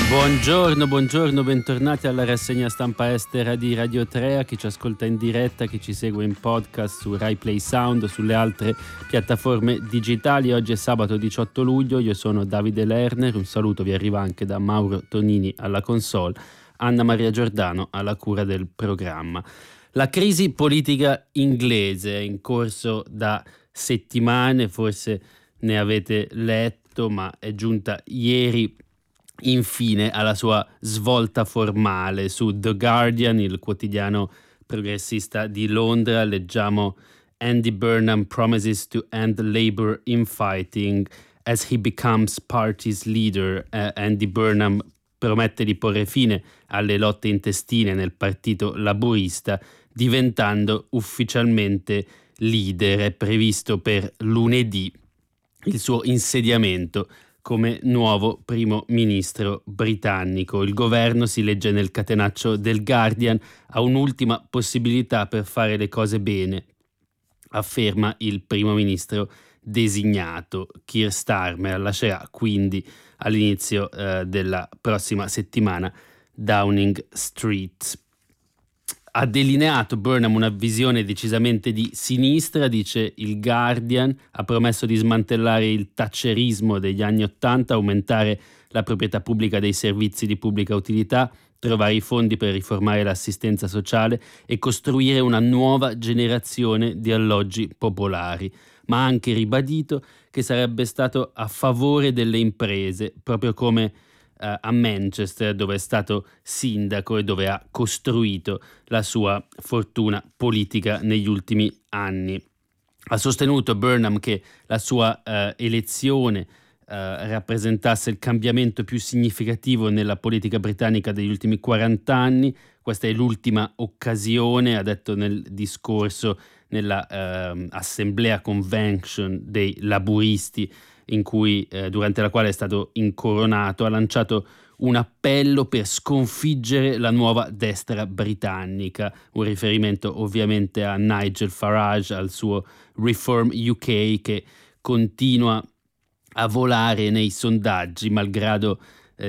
Buongiorno, bentornati alla rassegna stampa estera di Radio 3, a chi ci ascolta in diretta, chi ci segue in podcast su Rai Play Sound, sulle altre piattaforme digitali. Oggi è sabato 18 luglio, io sono Davide Lerner, un saluto vi arriva anche da Mauro Tonini alla console, Anna Maria Giordano alla cura del programma. La crisi politica inglese è in corso da settimane, forse ne avete letto, ma è giunta ieri infine alla sua svolta formale. Su The Guardian, il quotidiano progressista di Londra, leggiamo: Andy Burnham promises to end Labour infighting as he becomes party's leader. Andy Burnham promette di porre fine alle lotte intestine nel partito laburista, diventando ufficialmente leader. È previsto per lunedì il suo insediamento come nuovo primo ministro britannico. Il governo, si legge nel catenaccio del Guardian, ha un'ultima possibilità per fare le cose bene, afferma il primo ministro designato. Keir Starmer lascerà quindi all'inizio della prossima settimana Downing Street. Ha delineato Burnham una visione decisamente di sinistra, dice il Guardian, ha promesso di smantellare il thatcherismo degli anni '80, aumentare la proprietà pubblica dei servizi di pubblica utilità, trovare i fondi per riformare l'assistenza sociale e costruire una nuova generazione di alloggi popolari, ma ha anche ribadito che sarebbe stato a favore delle imprese, proprio come a Manchester, dove è stato sindaco e dove ha costruito la sua fortuna politica negli ultimi anni. Ha sostenuto Burnham che la sua elezione rappresentasse il cambiamento più significativo nella politica britannica degli ultimi 40 anni. Questa è l'ultima occasione, ha detto nel discorso nella Assemblea Convention dei laburisti, durante la quale è stato incoronato. Ha lanciato un appello per sconfiggere la nuova destra britannica, un riferimento ovviamente a Nigel Farage, al suo Reform UK, che continua a volare nei sondaggi malgrado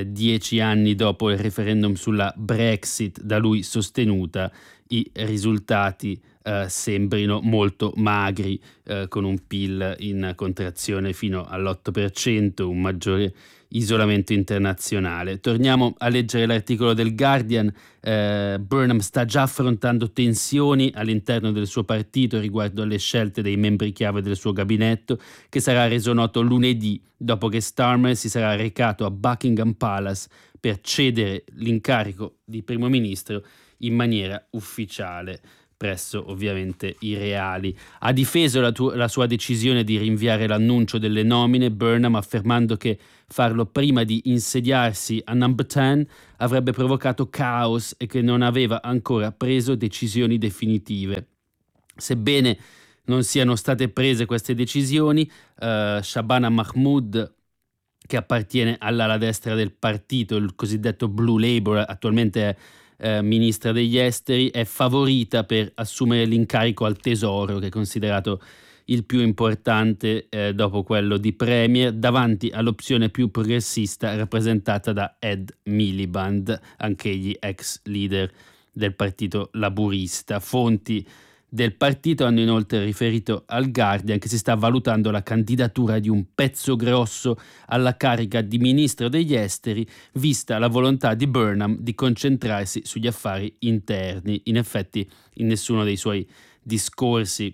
10 anni dopo il referendum sulla Brexit da lui sostenuta i risultati sembrino molto magri, con un PIL in contrazione fino all'8%, un maggiore isolamento internazionale. Torniamo a leggere l'articolo del Guardian. Burnham sta già affrontando tensioni all'interno del suo partito riguardo alle scelte dei membri chiave del suo gabinetto, che sarà reso noto lunedì dopo che Starmer si sarà recato a Buckingham Palace per cedere l'incarico di primo ministro in maniera ufficiale presso ovviamente i reali. Ha difeso la sua decisione di rinviare l'annuncio delle nomine Burnham, affermando che farlo prima di insediarsi a Number 10 avrebbe provocato caos e che non aveva ancora preso decisioni definitive. Sebbene non siano state prese queste decisioni, Shabana Mahmood, che appartiene all'ala destra del partito, il cosiddetto Blue Labour, attualmente è ministra degli esteri, è favorita per assumere l'incarico al Tesoro, che è considerato il più importante dopo quello di Premier, davanti all'opzione più progressista rappresentata da Ed Miliband, anch'egli ex leader del partito laburista. Fonti del partito hanno inoltre riferito al Guardian che si sta valutando la candidatura di un pezzo grosso alla carica di ministro degli esteri, vista la volontà di Burnham di concentrarsi sugli affari interni. In effetti, in nessuno dei suoi discorsi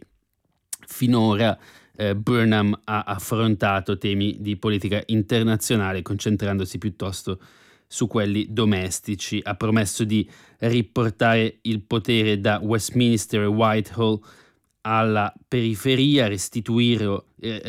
finora Burnham ha affrontato temi di politica internazionale, concentrandosi piuttosto su quelli domestici. Ha promesso di riportare il potere da Westminster e Whitehall alla periferia, restituirlo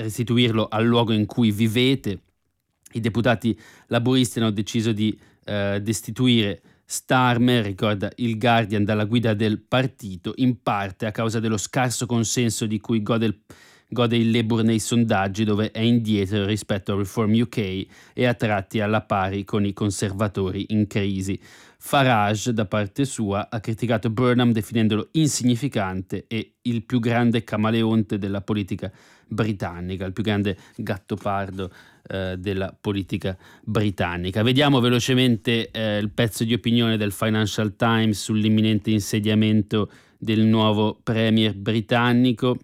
al luogo in cui vivete. I deputati laburisti hanno deciso di destituire Starmer, ricorda il Guardian, dalla guida del partito, in parte a causa dello scarso consenso di cui gode gode il Labour nei sondaggi, dove è indietro rispetto a Reform UK e a tratti alla pari con i conservatori in crisi. Farage, da parte sua, ha criticato Burnham definendolo insignificante e il più grande camaleonte della politica britannica, il più grande gattopardo della politica britannica. Vediamo velocemente il pezzo di opinione del Financial Times sull'imminente insediamento del nuovo premier britannico,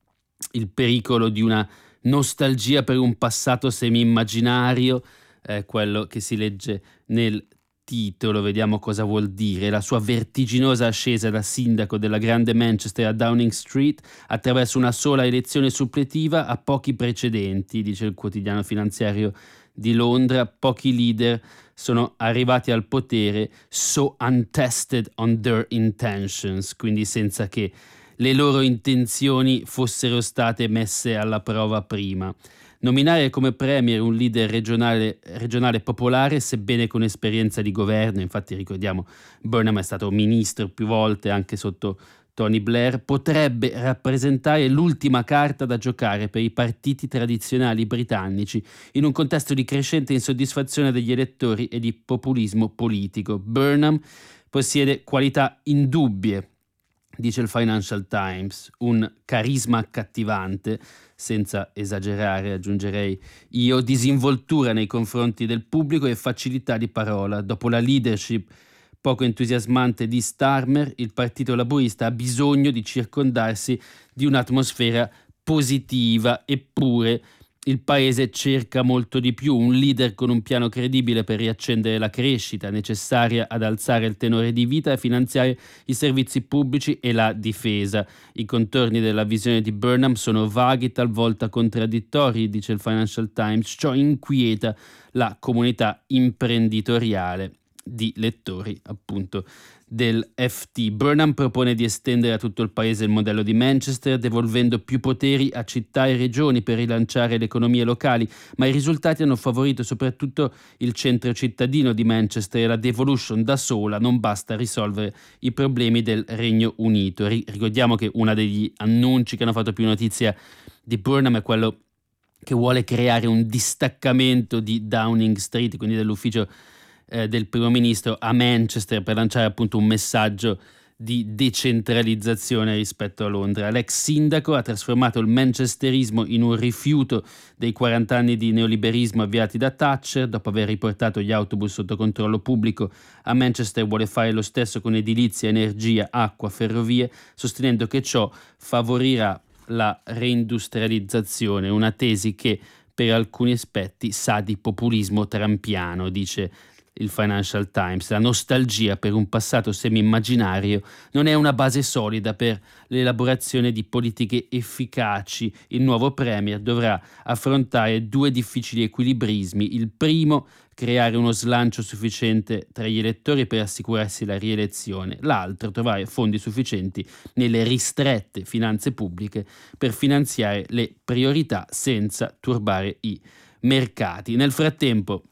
il pericolo di una nostalgia per un passato semi-immaginario, quello che si legge nel titolo. Vediamo cosa vuol dire. La sua vertiginosa ascesa da sindaco della grande Manchester a Downing Street attraverso una sola elezione suppletiva ha pochi precedenti, dice il quotidiano finanziario di Londra. Pochi leader sono arrivati al potere so untested on their intentions, quindi senza che le loro intenzioni fossero state messe alla prova prima. Nominare come premier un leader regionale popolare, sebbene con esperienza di governo, infatti ricordiamo Burnham è stato ministro più volte anche sotto Tony Blair, potrebbe rappresentare l'ultima carta da giocare per i partiti tradizionali britannici in un contesto di crescente insoddisfazione degli elettori e di populismo politico. Burnham possiede qualità indubbie, dice il Financial Times, un carisma accattivante, senza esagerare aggiungerei io, disinvoltura nei confronti del pubblico e facilità di parola. Dopo la leadership poco entusiasmante di Starmer, il Partito Laburista ha bisogno di circondarsi di un'atmosfera positiva, eppure il paese cerca molto di più, un leader con un piano credibile per riaccendere la crescita necessaria ad alzare il tenore di vita e finanziare i servizi pubblici e la difesa. I contorni della visione di Burnham sono vaghi, talvolta contraddittori, dice il Financial Times. Ciò inquieta la comunità imprenditoriale di lettori, appunto, del FT. Burnham propone di estendere a tutto il paese il modello di Manchester, devolvendo più poteri a città e regioni per rilanciare le economie locali, ma i risultati hanno favorito soprattutto il centro cittadino di Manchester e la devolution da sola non basta a risolvere i problemi del Regno Unito. Ricordiamo che uno degli annunci che hanno fatto più notizia di Burnham è quello che vuole creare un distaccamento di Downing Street, quindi dell'ufficio del primo ministro, a Manchester, per lanciare appunto un messaggio di decentralizzazione rispetto a Londra. L'ex sindaco ha trasformato il manchesterismo in un rifiuto dei 40 anni di neoliberismo avviati da Thatcher. Dopo aver riportato gli autobus sotto controllo pubblico, a Manchester vuole fare lo stesso con edilizia, energia, acqua, ferrovie, sostenendo che ciò favorirà la reindustrializzazione, una tesi che per alcuni aspetti sa di populismo trampiano, dice il Financial Times. La nostalgia per un passato semi-immaginario non è una base solida per l'elaborazione di politiche efficaci. Il nuovo premier dovrà affrontare due difficili equilibrismi. Il primo, creare uno slancio sufficiente tra gli elettori per assicurarsi la rielezione. L'altro, trovare fondi sufficienti nelle ristrette finanze pubbliche per finanziare le priorità senza turbare i mercati. Nel frattempo,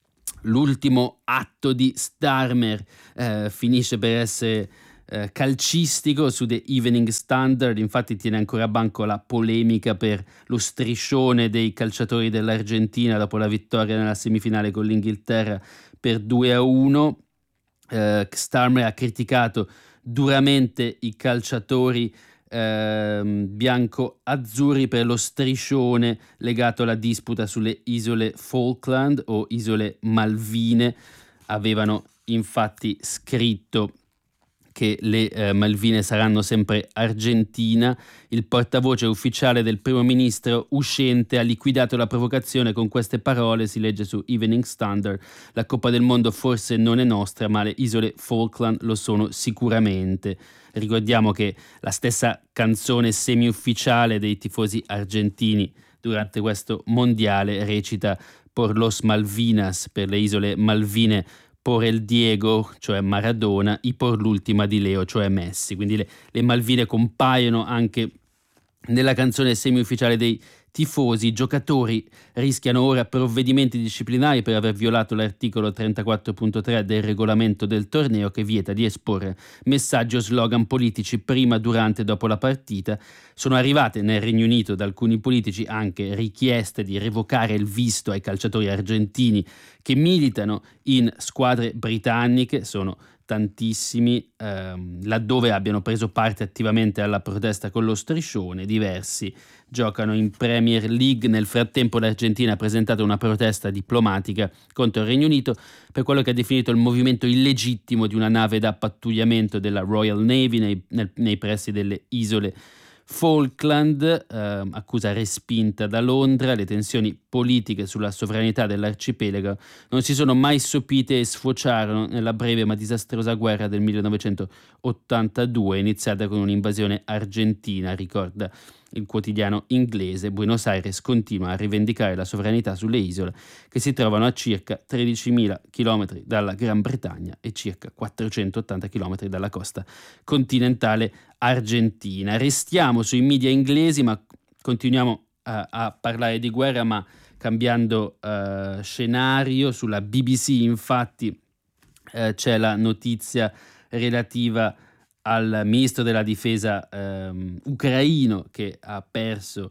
l'ultimo atto di Starmer finisce per essere calcistico su The Evening Standard. Infatti tiene ancora a banco la polemica per lo striscione dei calciatori dell'Argentina dopo la vittoria nella semifinale con l'Inghilterra per 2-1. Starmer ha criticato duramente i calciatori bianco-azzurri per lo striscione legato alla disputa sulle isole Falkland o isole Malvine. Avevano infatti scritto che le Malvine saranno sempre Argentina. Il portavoce ufficiale del primo ministro uscente ha liquidato la provocazione con queste parole, si legge su Evening Standard: la Coppa del Mondo forse non è nostra, ma le isole Falkland lo sono sicuramente. Ricordiamo che la stessa canzone semi-ufficiale dei tifosi argentini durante questo mondiale recita Por los Malvinas, per le isole Malvine, por el Diego, cioè Maradona, y por l'ultima di Leo, cioè Messi. Quindi le Malvine compaiono anche nella canzone semi-ufficiale dei tifosi, i giocatori rischiano ora provvedimenti disciplinari per aver violato l'articolo 34.3 del regolamento del torneo, che vieta di esporre messaggi o slogan politici prima, durante e dopo la partita. Sono arrivate nel Regno Unito da alcuni politici anche richieste di revocare il visto ai calciatori argentini che militano in squadre britanniche. Sono tantissimi, laddove abbiano preso parte attivamente alla protesta con lo striscione. Diversi giocano in Premier League. Nel frattempo l'Argentina ha presentato una protesta diplomatica contro il Regno Unito per quello che ha definito il movimento illegittimo di una nave da pattugliamento della Royal Navy nei pressi delle isole Falkland, accusa respinta da Londra. Le tensioni politiche sulla sovranità dell'arcipelago non si sono mai sopite e sfociarono nella breve ma disastrosa guerra del 1982, iniziata con un'invasione argentina, ricorda il quotidiano inglese. Buenos Aires continua a rivendicare la sovranità sulle isole, che si trovano a circa 13.000 km dalla Gran Bretagna e circa 480 km dalla costa continentale argentina. Restiamo sui media inglesi, ma continuiamo a parlare di guerra, ma cambiando scenario. Sulla BBC infatti c'è la notizia relativa al ministro della difesa ucraino, che ha perso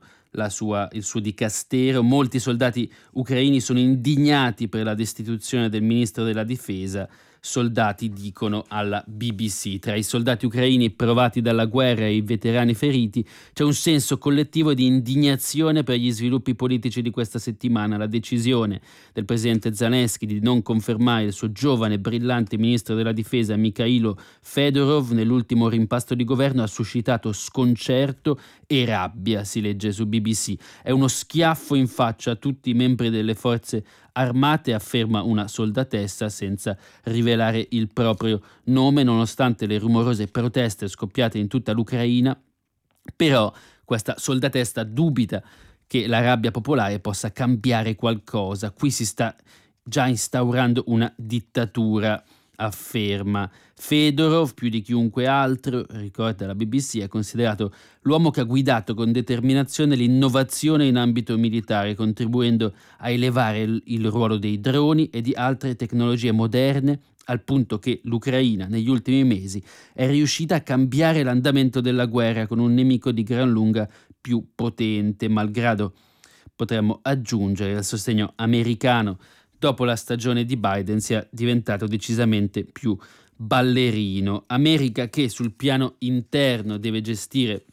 il suo dicastero. Molti soldati ucraini sono indignati per la destituzione del ministro della difesa. Soldati dicono alla BBC. Tra i soldati ucraini provati dalla guerra e i veterani feriti c'è un senso collettivo di indignazione per gli sviluppi politici di questa settimana. La decisione del presidente Zelensky di non confermare il suo giovane e brillante ministro della difesa Mikhailo Fedorov nell'ultimo rimpasto di governo ha suscitato sconcerto e rabbia, si legge su BBC. È uno schiaffo in faccia a tutti i membri delle forze armate, afferma una soldatessa senza rivelare il proprio nome, nonostante le rumorose proteste scoppiate in tutta l'Ucraina. Però questa soldatessa dubita che la rabbia popolare possa cambiare qualcosa. Qui si sta già instaurando una dittatura, afferma. Fedorov, più di chiunque altro, ricorda la BBC, è considerato l'uomo che ha guidato con determinazione l'innovazione in ambito militare, contribuendo a elevare il ruolo dei droni e di altre tecnologie moderne, al punto che l'Ucraina negli ultimi mesi è riuscita a cambiare l'andamento della guerra con un nemico di gran lunga più potente, malgrado, potremmo aggiungere, il sostegno americano dopo la stagione di Biden sia diventato decisamente più ballerino. America che sul piano interno deve gestire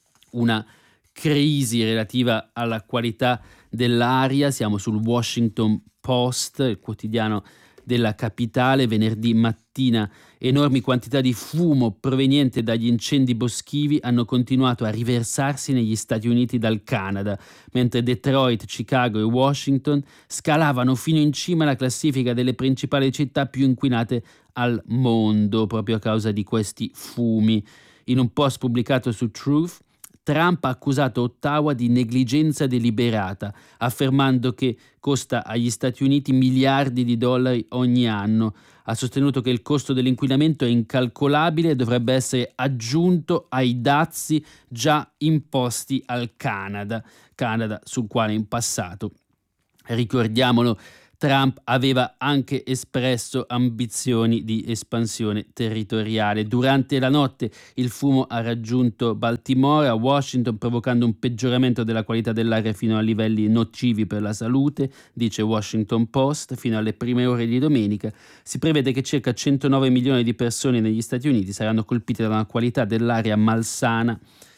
una crisi relativa alla qualità dell'aria. Siamo sul Washington Post, il quotidiano della capitale. Venerdì mattina enormi quantità di fumo proveniente dagli incendi boschivi hanno continuato a riversarsi negli Stati Uniti dal Canada, mentre Detroit, Chicago e Washington scalavano fino in cima alla classifica delle principali città più inquinate al mondo proprio a causa di questi fumi. In un post pubblicato su Truth, Trump ha accusato Ottawa di negligenza deliberata, affermando che costa agli Stati Uniti miliardi di dollari ogni anno. Ha sostenuto che il costo dell'inquinamento è incalcolabile e dovrebbe essere aggiunto ai dazi già imposti al Canada, sul quale in passato, ricordiamolo, Trump aveva anche espresso ambizioni di espansione territoriale. Durante la notte il fumo ha raggiunto Baltimore, a Washington, provocando un peggioramento della qualità dell'aria fino a livelli nocivi per la salute, dice Washington Post. Fino alle prime ore di domenica si prevede che circa 109 milioni di persone negli Stati Uniti saranno colpite da una qualità dell'aria malsana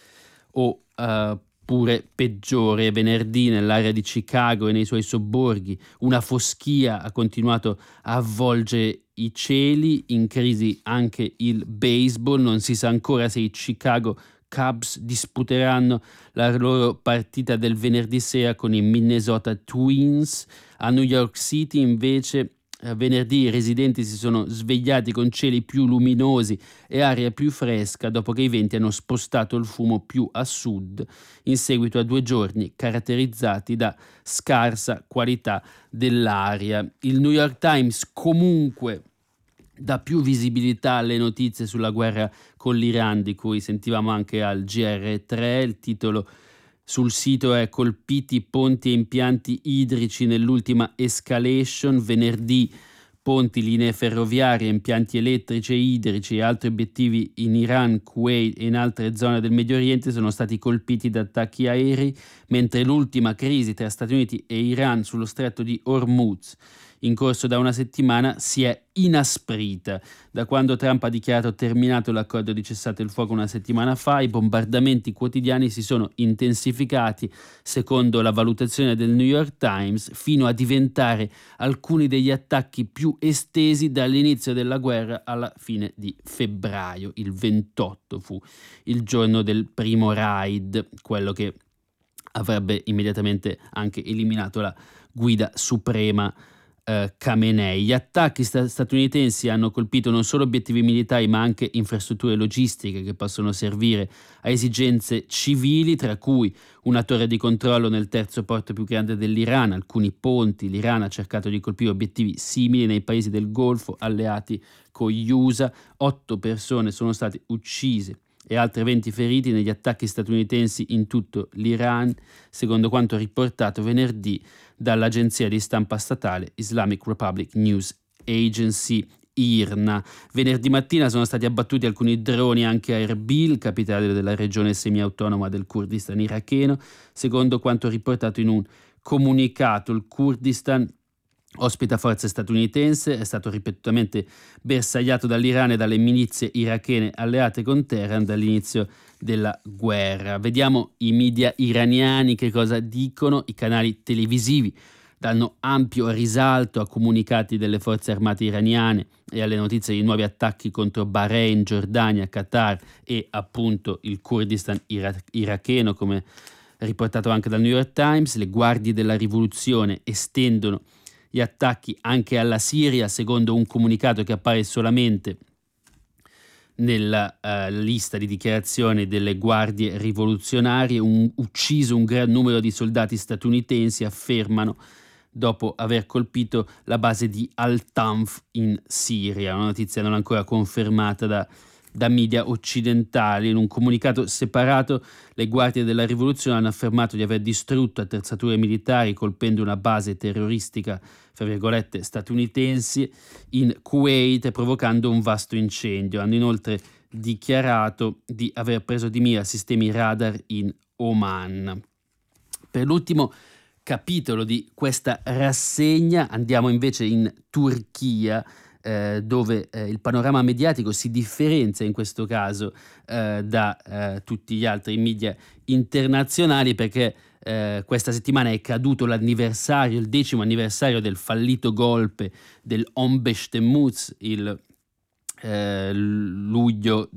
o pure peggiore. Venerdì nell'area di Chicago e nei suoi sobborghi una foschia ha continuato a avvolgere i cieli, in crisi anche il baseball. Non si sa ancora se i Chicago Cubs disputeranno la loro partita del venerdì sera con i Minnesota Twins. A New York City invece venerdì i residenti si sono svegliati con cieli più luminosi e aria più fresca dopo che i venti hanno spostato il fumo più a sud in seguito a 2 giorni caratterizzati da scarsa qualità dell'aria. Il New York Times comunque dà più visibilità alle notizie sulla guerra con l'Iran, di cui sentivamo anche al GR3. Il titolo Sul sito è colpiti ponti e impianti idrici nell'ultima escalation. Venerdì ponti, linee ferroviarie, impianti elettrici e idrici e altri obiettivi in Iran, Kuwait e in altre zone del Medio Oriente sono stati colpiti da attacchi aerei, mentre l'ultima crisi tra Stati Uniti e Iran sullo stretto di Hormuz, in corso da una settimana, si è inasprita. Da quando Trump ha dichiarato terminato l'accordo di cessate il fuoco una settimana fa, i bombardamenti quotidiani si sono intensificati, secondo la valutazione del New York Times, fino a diventare alcuni degli attacchi più estesi dall'inizio della guerra alla fine di febbraio. Il 28 fu il giorno del primo raid, quello che avrebbe immediatamente anche eliminato la guida suprema Khamenei. Gli attacchi statunitensi hanno colpito non solo obiettivi militari ma anche infrastrutture logistiche che possono servire a esigenze civili, tra cui una torre di controllo nel terzo porto più grande dell'Iran, alcuni ponti. L'Iran ha cercato di colpire obiettivi simili nei paesi del Golfo alleati con gli USA. 8 persone sono state uccise e altre 20 feriti negli attacchi statunitensi in tutto l'Iran, secondo quanto riportato venerdì dall'agenzia di stampa statale Islamic Republic News Agency, IRNA. Venerdì mattina sono stati abbattuti alcuni droni anche a Erbil, capitale della regione semiautonoma del Kurdistan iracheno, secondo quanto riportato in un comunicato. Il Kurdistan ospita forze statunitensi, è stato ripetutamente bersagliato dall'Iran e dalle milizie irachene alleate con Teheran dall'inizio della guerra. Vediamo i media iraniani che cosa dicono. I canali televisivi danno ampio risalto a comunicati delle forze armate iraniane e alle notizie di nuovi attacchi contro Bahrain, Giordania, Qatar e appunto il Kurdistan iracheno, come riportato anche dal New York Times. Le guardie della rivoluzione estendono gli attacchi anche alla Siria, secondo un comunicato che appare solamente nella lista di dichiarazioni delle guardie rivoluzionarie. Ucciso un gran numero di soldati statunitensi, affermano, dopo aver colpito la base di Al-Tanf in Siria. Una notizia non ancora confermata da media occidentali. In un comunicato separato, le guardie della rivoluzione hanno affermato di aver distrutto attrezzature militari colpendo una base terroristica, fra virgolette, statunitensi in Kuwait, provocando un vasto incendio. Hanno inoltre dichiarato di aver preso di mira sistemi radar in Oman. Per l'ultimo capitolo di questa rassegna andiamo invece in Turchia, dove il panorama mediatico si differenzia in questo caso da tutti gli altri media internazionali, perché questa settimana è caduto l'anniversario, il 10° anniversario del fallito golpe del 15 Temmuz, il luglio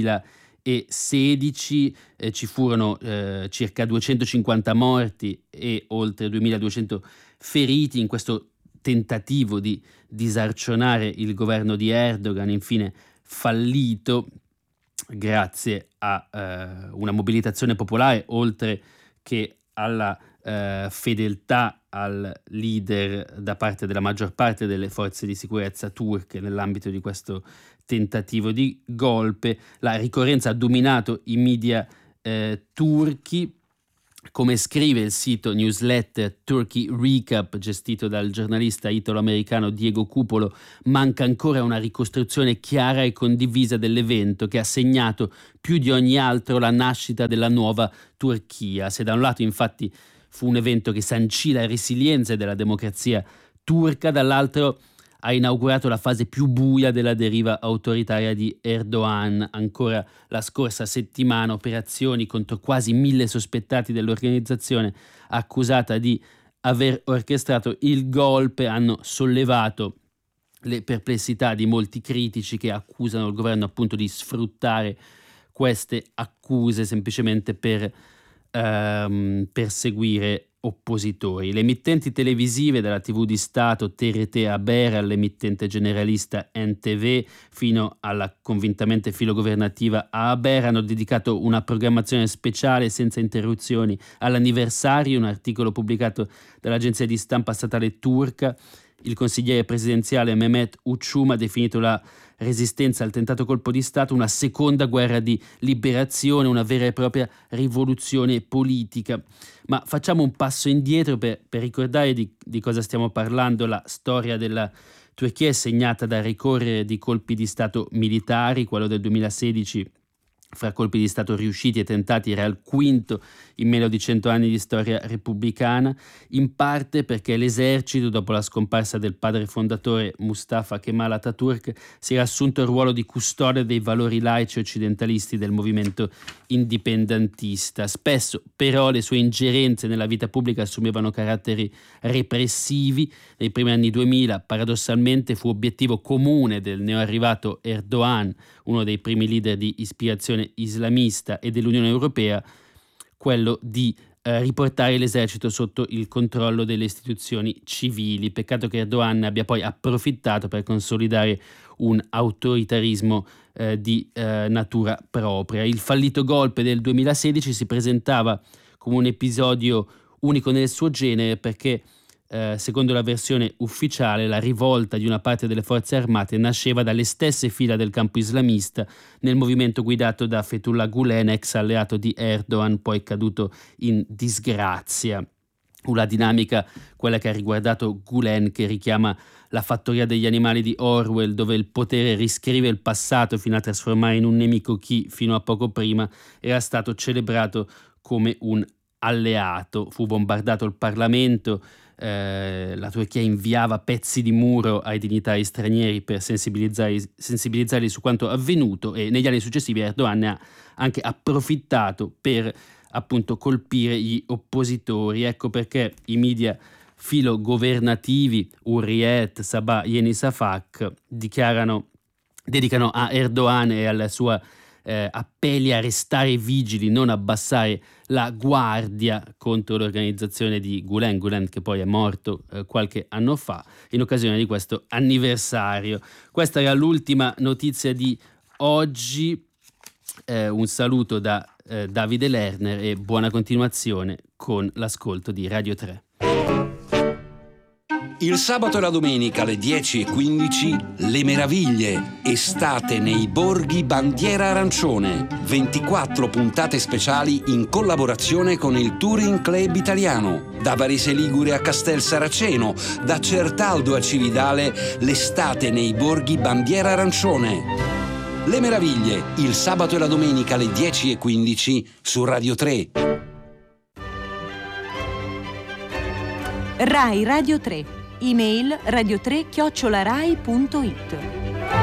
2016. Ci furono circa 250 morti e oltre 2200 feriti in questo tentativo di disarcionare il governo di Erdogan, infine fallito grazie a una mobilitazione popolare, oltre che alla fedeltà al leader da parte della maggior parte delle forze di sicurezza turche nell'ambito di questo tentativo di golpe. La ricorrenza ha dominato i media turchi. Come scrive il sito newsletter Turkey Recap, gestito dal giornalista italo-americano Diego Cupolo, manca ancora una ricostruzione chiara e condivisa dell'evento che ha segnato più di ogni altro la nascita della nuova Turchia. Se da un lato infatti fu un evento che sancì la resilienza della democrazia turca, dall'altro ha inaugurato la fase più buia della deriva autoritaria di Erdogan. Ancora la scorsa settimana operazioni contro quasi 1000 sospettati dell'organizzazione accusata di aver orchestrato il golpe hanno sollevato le perplessità di molti critici che accusano il governo appunto di sfruttare queste accuse semplicemente per perseguire oppositori. Le emittenti televisive, dalla TV di Stato TRT Haber all'emittente generalista NTV fino alla convintamente filogovernativa Haber, hanno dedicato una programmazione speciale senza interruzioni all'anniversario. Un articolo pubblicato dall'agenzia di stampa statale turca Il consigliere presidenziale Mehmet Uçum ha definito la resistenza al tentato colpo di Stato una seconda guerra di liberazione, una vera e propria rivoluzione politica. Ma facciamo un passo indietro per ricordare di cosa stiamo parlando. La storia della Turchia è segnata dal ricorrere di colpi di Stato militari. Quello del 2016, fra colpi di Stato riusciti e tentati, era il quinto in meno di 100 anni di storia repubblicana, in parte perché l'esercito, dopo la scomparsa del padre fondatore Mustafa Kemal Atatürk, si era assunto il ruolo di custode dei valori laici occidentalisti del movimento indipendentista. Spesso però le sue ingerenze nella vita pubblica assumevano caratteri repressivi. Nei primi anni 2000 paradossalmente fu obiettivo comune del neoarrivato Erdogan, uno dei primi leader di ispirazione islamista, e dell'Unione Europea, quello di riportare l'esercito sotto il controllo delle istituzioni civili. Peccato che Erdogan abbia poi approfittato per consolidare un autoritarismo di natura propria. Il fallito golpe del 2016 si presentava come un episodio unico nel suo genere perché secondo la versione ufficiale, la rivolta di una parte delle forze armate nasceva dalle stesse fila del campo islamista nel movimento guidato da Fethullah Gulen, ex alleato di Erdogan, poi caduto in disgrazia. Una dinamica, quella che ha riguardato Gulen, che richiama la fattoria degli animali di Orwell, dove il potere riscrive il passato fino a trasformare in un nemico chi, fino a poco prima, era stato celebrato come un alleato. Fu bombardato il Parlamento, la Turchia inviava pezzi di muro ai dignitari stranieri per sensibilizzarli su quanto avvenuto, e negli anni successivi Erdogan ne ha anche approfittato per appunto colpire gli oppositori. Ecco perché i media filogovernativi Hurriyet, Sabah, Yeni Shafak dedicano a Erdogan e alla sua appelli a restare vigili, non abbassare la guardia contro l'organizzazione di Gulen, che poi è morto qualche anno fa, in occasione di questo anniversario. Questa era l'ultima notizia di oggi. Un saluto da Davide Lerner e buona continuazione con l'ascolto di Radio 3. Il sabato e la domenica alle 10:15 Le Meraviglie, estate nei borghi Bandiera Arancione. 24 puntate speciali in collaborazione con il Touring Club Italiano. Da Varese Ligure a Castel Saraceno, da Certaldo a Cividale, l'estate nei borghi Bandiera Arancione. Le Meraviglie, il sabato e la domenica alle 10:15 su Radio 3. Rai Radio 3. Email radio3@rai.it.